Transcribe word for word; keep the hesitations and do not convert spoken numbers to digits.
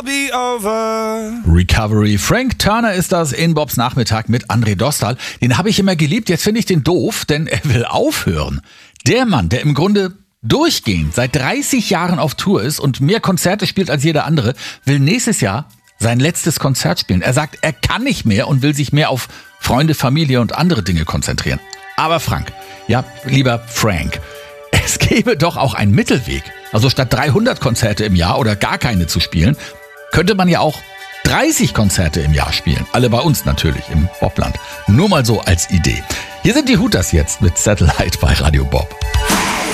Be over. Recovery. Frank Turner ist das in Bobs Nachmittag mit André Dostal. Den habe ich immer geliebt, jetzt finde ich den doof, denn er will aufhören. Der Mann, der im Grunde durchgehend seit dreißig Jahren auf Tour ist und mehr Konzerte spielt als jeder andere, will nächstes Jahr sein letztes Konzert spielen. Er sagt, er kann nicht mehr und will sich mehr auf Freunde, Familie und andere Dinge konzentrieren. Aber Frank, ja, lieber Frank, es gäbe doch auch einen Mittelweg. Also statt dreihundert Konzerte im Jahr oder gar keine zu spielen, könnte man ja auch dreißig Konzerte im Jahr spielen. Alle bei uns natürlich im Bobland. Nur mal so als Idee. Hier sind die Hooters jetzt mit Satellite bei Radio Bob.